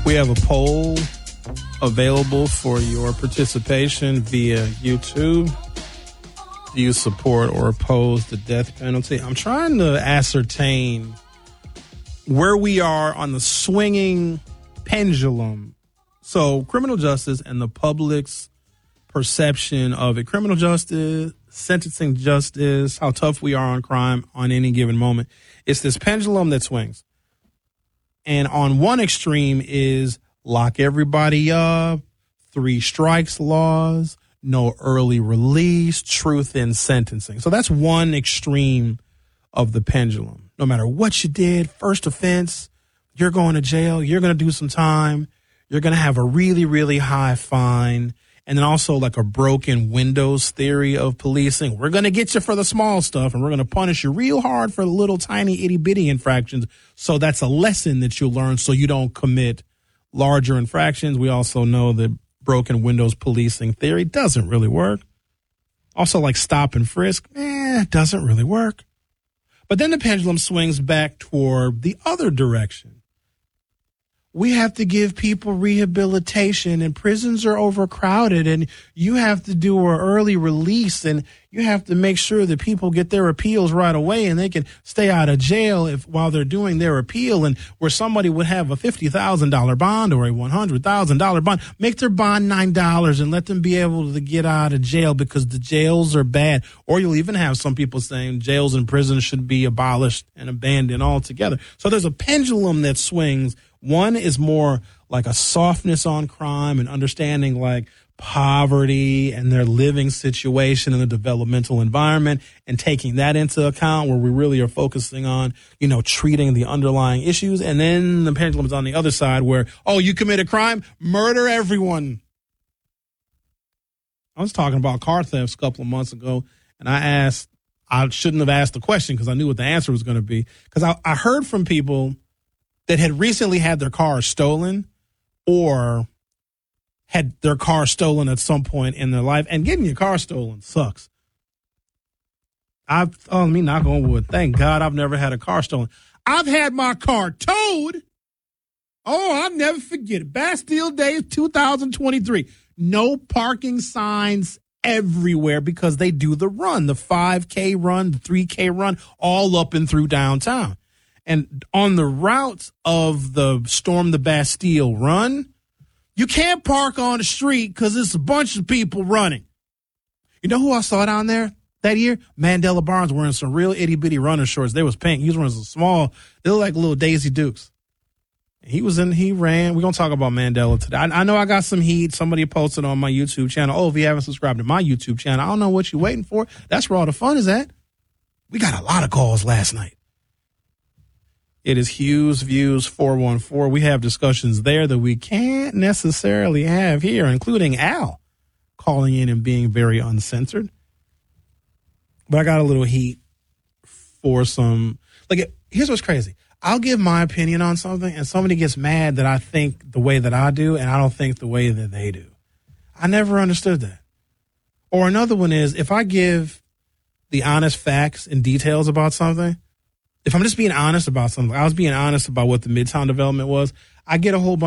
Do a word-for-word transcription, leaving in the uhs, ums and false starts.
We have a poll available for your participation via YouTube. Do you support or oppose the death penalty? I'm trying to ascertain where we are on the swinging pendulum. So criminal justice and the public's perception of it. Criminal justice, sentencing justice, how tough we are on crime on any given moment. It's this pendulum that swings. And on one extreme is lock everybody up, three strikes laws, no early release, truth in sentencing. So that's one extreme of the pendulum. No matter what you did, first offense, you're going to jail, you're going to do some time, you're going to have a really, really high fine, and then also like a broken windows theory of policing. We're going to get you for the small stuff, and we're going to punish you real hard for the little tiny itty-bitty infractions. So that's a lesson that you'll learn so you don't commit larger infractions. We also know that broken windows policing theory doesn't really work. Also, like stop and frisk, eh, doesn't really work. But then the pendulum swings back toward the other direction. We have to give people rehabilitation, and prisons are overcrowded, and you have to do an early release, and you have to make sure that people get their appeals right away and they can stay out of jail if while they're doing their appeal. And where somebody would have a fifty thousand dollars bond or a one hundred thousand dollars bond, make their bond nine dollars and let them be able to get out of jail because the jails are bad. Or you'll even have some people saying jails and prisons should be abolished and abandoned altogether. So there's a pendulum that swings. One is more like a softness on crime and understanding like poverty and their living situation in the developmental environment and taking that into account, where we really are focusing on, you know, treating the underlying issues. And then the pendulum is on the other side where, oh, you commit a crime, murder everyone. I was talking about car thefts a couple of months ago, and I asked, I shouldn't have asked the question because I knew what the answer was going to be, because I, I heard from people that had recently had their car stolen or had their car stolen at some point in their life. And getting your car stolen sucks. I've, oh, let me knock on wood. Thank God I've never had a car stolen. I've had my car towed. Oh, I'll never forget it. Bastille Day two thousand twenty-three. No parking signs everywhere because they do the run, the five K run, the three K run, all up and through downtown. And on the routes of the Storm the Bastille run, you can't park on the street because it's a bunch of people running. You know who I saw down there that year? Mandela Barnes wearing some real itty-bitty runner shorts. They was pink. He was wearing some small, they look like little Daisy Dukes. He was in, he ran. We're going to talk about Mandela today. I, I know I got some heat. Somebody posted on my YouTube channel. Oh, if you haven't subscribed to my YouTube channel, I don't know what you're waiting for. That's where all the fun is at. We got a lot of calls last night. It is Hughes Views four one four. We have discussions there that we can't necessarily have here, including Al calling in and being very uncensored. But I got a little heat for some, like, here's what's crazy. I'll give my opinion on something and somebody gets mad that I think the way that I do and I don't think the way that they do. I never understood that. Or another one is, if I give the honest facts and details about something, if I'm just being honest about something, I was being honest about what the Midtown development was, I get a whole bunch